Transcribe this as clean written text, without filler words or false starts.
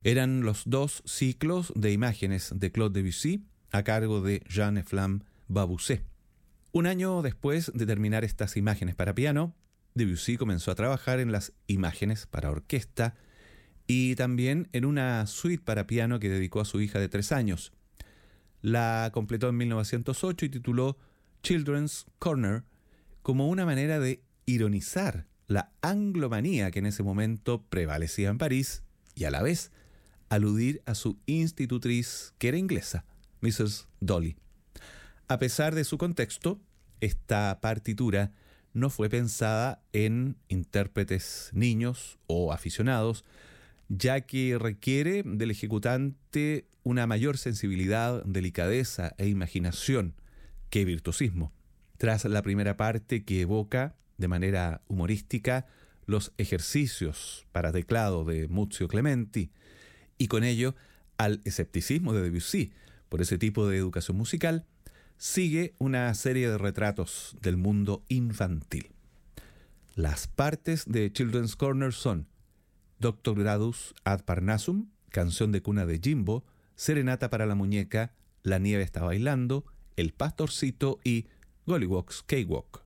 Eran los dos ciclos de imágenes de Claude Debussy a cargo de Jean-Efflam Babusset. Un año después de terminar estas imágenes para piano, Debussy comenzó a trabajar en las imágenes para orquesta y también en una suite para piano que dedicó a su hija de 3 años. La completó en 1908 y tituló Children's Corner como una manera de ironizar la anglomanía que en ese momento prevalecía en París y a la vez aludir a su institutriz, que era inglesa, Mrs. Dolly. A pesar de su contexto, esta partitura no fue pensada en intérpretes niños o aficionados, ya que requiere del ejecutante una mayor sensibilidad, delicadeza e imaginación que virtuosismo. Tras la primera parte que evoca de manera humorística los ejercicios para teclado de Muzio Clementi y con ello al escepticismo de Debussy por ese tipo de educación musical, sigue una serie de retratos del mundo infantil. Las partes de Children's Corner son Doctor Gradus ad Parnassum, Canción de cuna de Jimbo, Serenata para la muñeca, La nieve está bailando, El pastorcito y Gollywog's Cakewalk.